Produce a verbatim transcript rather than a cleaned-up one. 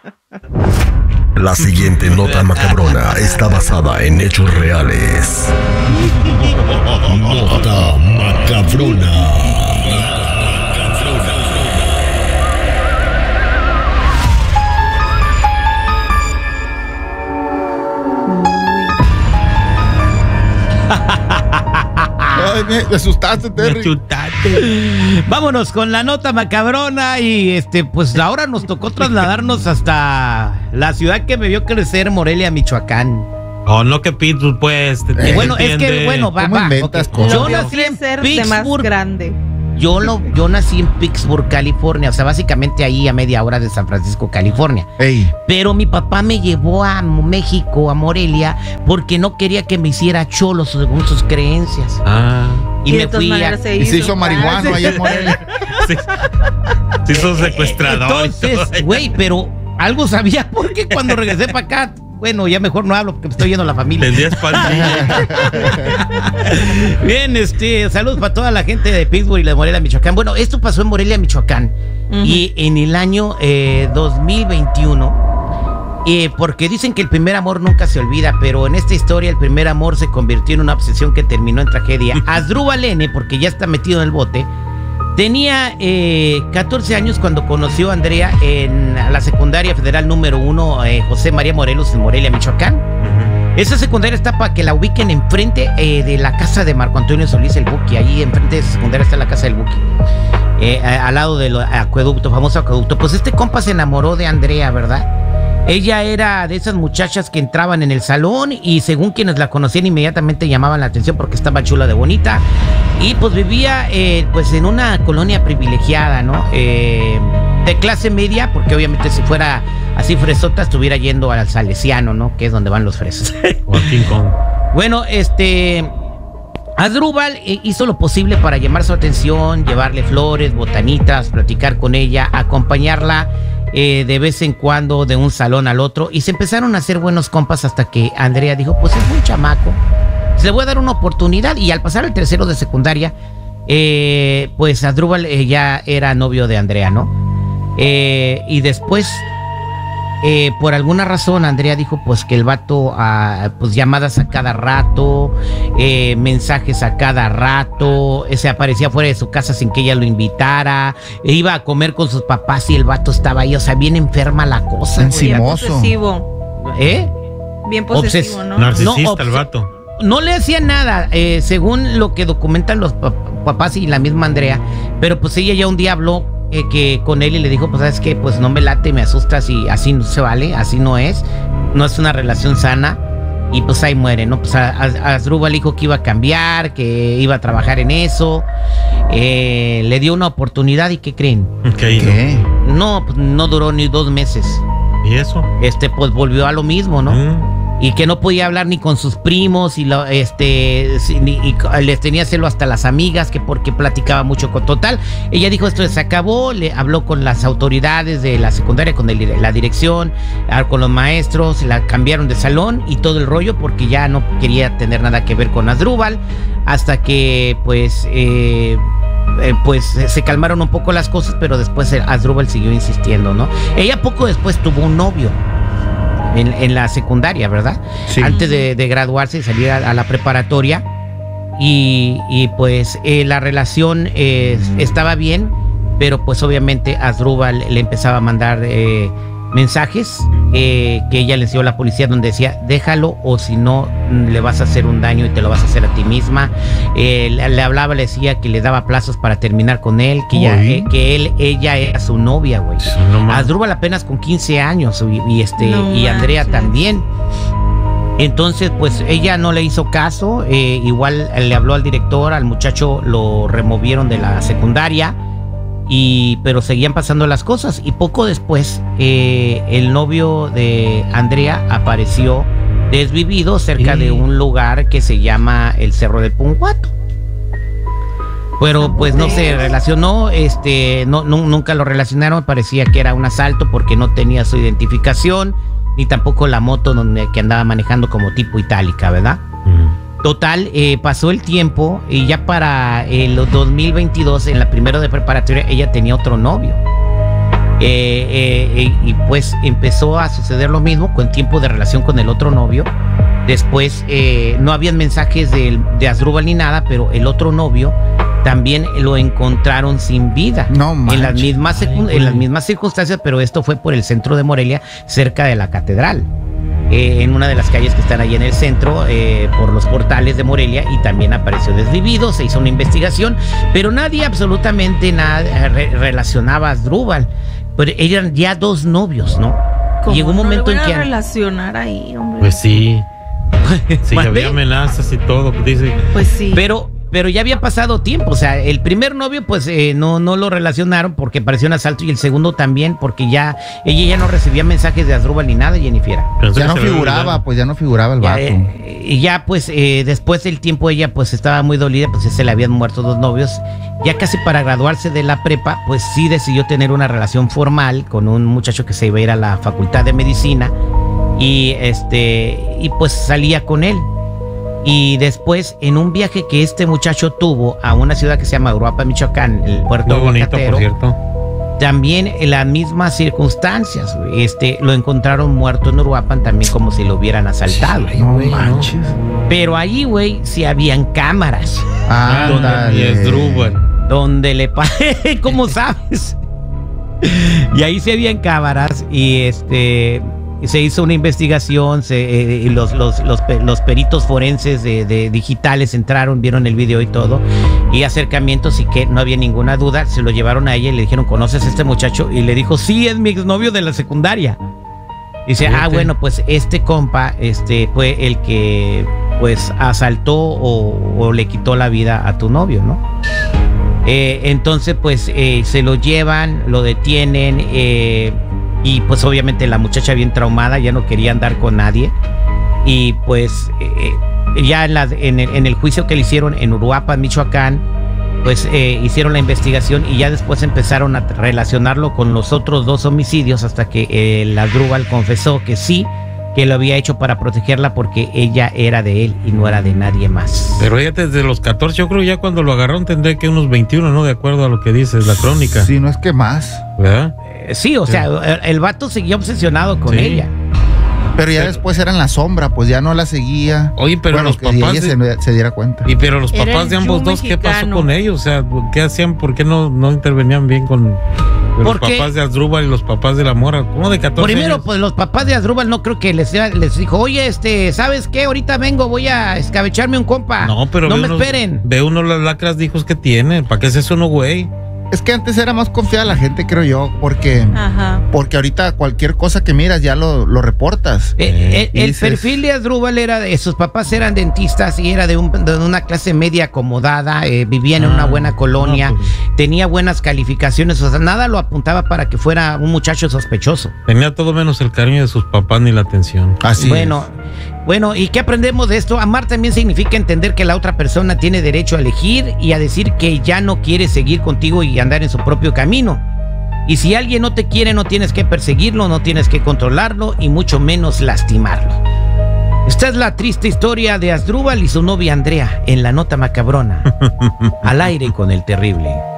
La siguiente nota macabrona está basada en hechos reales. Nota macabrona. Ay, me asustaste, Terry. Me chutaste. Vámonos con la nota macabrona y este, pues ahora nos tocó trasladarnos hasta la ciudad que me vio crecer, Morelia, Michoacán. Oh, no que Pittsburgh, pues. Eh, bueno, es que, bueno, va, va. Okay. Yo nací en Pittsburgh. Grande. Yo, lo, yo nací en Pittsburgh, California, o sea, básicamente ahí a media hora de San Francisco, California. Ey. Pero mi papá me llevó a México, a Morelia, porque no quería que me hiciera cholo según sus creencias. Ah. Y, y me fui a... Se y se hizo marihuano ahí en Morelia. Sí. Se hizo secuestrador. Entonces, güey, pero algo sabía porque cuando regresé para acá... Bueno, ya mejor no hablo porque me estoy yendo a la familia. Tendría espaldilla. Bien, este, saludos para toda la gente de Pittsburgh y de Morelia, Michoacán. Bueno, esto pasó en Morelia, Michoacán. Uh-huh. Y en el año eh, dos mil veintiuno, eh, porque dicen que el primer amor nunca se olvida, pero en esta historia el primer amor se convirtió en una obsesión que terminó en tragedia. Asdrúbal N, porque ya está metido en el bote, tenía eh, catorce años cuando conoció a Andrea en la secundaria federal número uno, eh, José María Morelos, en Morelia, Michoacán. Uh-huh. Esa secundaria está para que la ubiquen enfrente eh, de la casa de Marco Antonio Solís, el Buki. Allí enfrente de esa secundaria está la casa del Buki. Eh, a, al lado del acueducto, famoso acueducto. Pues este compa se enamoró de Andrea, ¿verdad? Ella era de esas muchachas que entraban en el salón y según quienes la conocían inmediatamente llamaban la atención porque estaba chula de bonita. Y pues vivía eh, pues en una colonia privilegiada, ¿no? Eh, de clase media, porque obviamente si fuera así fresota estuviera yendo al Salesiano, ¿no? Que es donde van los fresas. O a King Kong. Bueno, este... Asdrúbal eh, hizo lo posible para llamar su atención, llevarle flores, botanitas, platicar con ella, acompañarla eh, de vez en cuando de un salón al otro y se empezaron a hacer buenos compas hasta que Andrea dijo, pues es muy chamaco, pues le voy a dar una oportunidad. Y al pasar el tercero de secundaria, eh, pues Asdrúbal eh, ya era novio de Andrea, ¿no? Eh, y después... Eh, por alguna razón Andrea dijo pues que el vato uh, pues llamadas a cada rato, eh, mensajes a cada rato, eh, se aparecía fuera de su casa sin que ella lo invitara, e iba a comer con sus papás y el vato estaba ahí, o sea, bien enferma la cosa. Encimoso. Bien posesivo. ¿Eh? Bien posesivo, Obses- ¿no? Narcisista no, el vato. No le hacía nada, eh, según lo que documentan los pap- papás y la misma Andrea, pero pues ella ya un día habló Eh, que con él y le dijo, pues sabes qué, pues no me late, me asustas y así no se vale, así no es, no es una relación sana. Y pues ahí muere, ¿no? Pues Asdrúbal dijo que iba a cambiar, que iba a trabajar en eso, eh, le dio una oportunidad y ¿qué creen? ¿Qué? ¿Qué? No, pues no duró ni dos meses. ¿Y eso? Este, pues volvió a lo mismo, ¿no? Mm. Y que no podía hablar ni con sus primos y lo, este ni, y les tenía celo hasta las amigas, que porque platicaba mucho con total. Ella dijo esto se acabó, le habló con las autoridades de la secundaria, con el, la dirección, con los maestros, la cambiaron de salón y todo el rollo porque ya no quería tener nada que ver con Asdrúbal, hasta que pues eh, eh, pues se calmaron un poco las cosas, pero después Asdrúbal siguió insistiendo, ¿no? Ella poco después tuvo un novio. En, en la secundaria, ¿verdad? Sí. Antes de, de graduarse y salir a, a la preparatoria. Y, y pues eh, la relación eh, estaba bien, pero pues obviamente Asdrúbal le empezaba a mandar eh, mensajes eh, que ella le dio a la policía donde decía, déjalo o si no le vas a hacer un daño y te lo vas a hacer a ti misma. Eh, le, le hablaba, le decía que le daba plazos para terminar con él, que, ella, eh, que él, ella era su novia, güey. No, Asdrúbal apenas con quince años y, y, este, no, y Andrea manches. También. Entonces, pues ella no le hizo caso, eh, igual le habló al director, al muchacho lo removieron de la secundaria. Y, pero seguían pasando las cosas y poco después eh, el novio de Andrea apareció desvivido cerca sí. de un lugar que se llama el Cerro del Punguato. Pero pues no se relacionó, este, no, no, nunca lo relacionaron, parecía que era un asalto porque no tenía su identificación, ni tampoco la moto donde, que andaba manejando como tipo itálica, ¿verdad? Mm. Total, eh, pasó el tiempo y ya para el dos mil veintidós, en la primera de preparatoria, ella tenía otro novio. Eh, eh, y pues empezó a suceder lo mismo con tiempo de relación con el otro novio. Después eh, no habían mensajes de, de Asdrúbal ni nada, pero el otro novio también lo encontraron sin vida. No manches. en las mismas secu- en las mismas circunstancias, pero esto fue por el centro de Morelia, cerca de la catedral. Eh, en una de las calles que están ahí en el centro, eh, por los portales de Morelia, y también apareció desvivido. Se hizo una investigación, pero nadie, absolutamente nada, re- relacionaba a Asdrúbal. Pero eran ya dos novios, ¿no? ¿Cómo Llegó un no momento le en voy que a relacionar ahí, hombre? Pues sí. Sí, ¿Mandé? había amenazas y todo. Dice. Pues sí. Pero, pero ya había pasado tiempo. O sea, el primer novio, pues eh, no, no lo relacionaron porque pareció un asalto, y el segundo también, porque ya ella ya no recibía mensajes de Asdrúbal ni nada, Jennifer. Pensó Ya que no se le había figuraba, olvidado. pues ya no figuraba el Ya, vato. eh, y ya pues eh, después del tiempo ella pues estaba muy dolida, pues ya se le habían muerto dos novios. Ya casi para graduarse de la prepa, pues sí decidió tener una relación formal con un muchacho que se iba a ir a la facultad de medicina, y este y pues salía con él. Y después, en un viaje que este muchacho tuvo a una ciudad que se llama Uruapan, Michoacán, el puerto Muy bonito, por aguacatero, cierto. también en las mismas circunstancias, güey, este, lo encontraron muerto en Uruapan, también como si lo hubieran asaltado. No güey, no. manches. Pero allí, güey, sí habían cámaras Ah, donde Ándale. y Asdrúbal. donde le pa- ¿cómo sabes? Y ahí sí habían cámaras, y este se hizo una investigación, se, eh, y los, los, los, pe- los peritos forenses de, de digitales entraron, vieron el video y todo, y acercamientos, y que no había ninguna duda. Se lo llevaron a ella y le dijeron, ¿conoces a este muchacho? Y le dijo, sí, es mi exnovio de la secundaria. Dice, ah, Fíjate. bueno, pues este compa este fue el que pues asaltó o, o le quitó la vida a tu novio, ¿no? Eh, entonces pues eh, se lo llevan, lo detienen, eh, y pues obviamente la muchacha bien traumada, ya no quería andar con nadie. Y pues eh, ya en, la, en, el, en el juicio que le hicieron en Uruapan, Michoacán, pues eh, hicieron la investigación, y ya después empezaron a relacionarlo con los otros dos homicidios, hasta que eh, el Asdrúbal confesó que sí, que lo había hecho para protegerla, porque ella era de él y no era de nadie más. Pero ella desde los catorce, yo creo ya cuando lo agarraron tendría que unos veintiuno, ¿no? De acuerdo a lo que dice la crónica. Sí, no es que más. ¿Verdad? Eh, sí, o sea, el, el vato seguía obsesionado con Sí. ella. Pero ya Pero- después era en la sombra, pues ya no la seguía. Oye, pero Bueno, los que papás ella de- se, se diera cuenta. Y pero los Era papás el de ambos Yu dos, ¿qué pasó mexicano. con ellos? O sea, ¿qué hacían? ¿Por qué no, no intervenían bien con los Porque- papás de Asdrúbal y los papás de la Mora? ¿Cómo de catorce Primero, años? pues los papás de Asdrúbal no creo que les, les dijo, oye, este, ¿sabes qué? Ahorita vengo, voy a escabecharme un compa. No, pero no ve me uno- esperen. Ve uno las lacras de hijos que tiene. ¿Para qué es eso, no, güey? Es que antes era más confiada la gente, creo yo, porque, Ajá. porque ahorita cualquier cosa que miras ya lo, lo reportas. Eh, eh, Y el dices- perfil de Asdrúbal era de, sus papás eran dentistas, y era de, un- de una clase media acomodada, eh, vivían en Ah, una buena colonia, no, pues, tenía buenas calificaciones, o sea, nada lo apuntaba para que fuera un muchacho sospechoso. tenía todo menos el cariño de sus papás ni la atención. Así bueno, bueno, ¿y qué aprendemos de esto? Amar también significa entender que la otra persona tiene derecho a elegir y a decir que ya no quiere seguir contigo y andar en su propio camino. Y si alguien no te quiere, no tienes que perseguirlo, no tienes que controlarlo, y mucho menos lastimarlo. Esta es la triste historia de Asdrúbal y su novia Andrea en La Nota Macabrona. Al aire con el terrible.